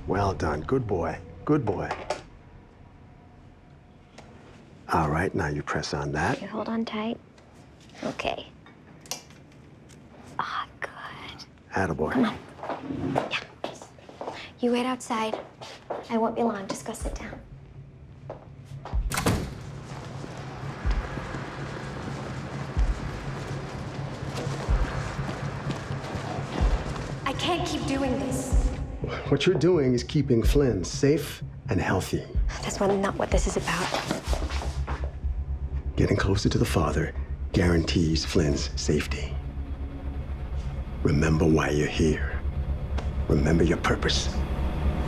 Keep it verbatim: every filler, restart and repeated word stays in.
Well done. Good boy. Good boy. All right, now you press on that. You hold on tight. Okay. Ah, good. Attaboy. Come on. Yeah. You wait outside. I won't be long. Just go sit down. I can't keep doing this. What you're doing is keeping Flynn safe and healthy. That's what, not what this is about. Getting closer to the father guarantees Flynn's safety. Remember why you're here. Remember your purpose.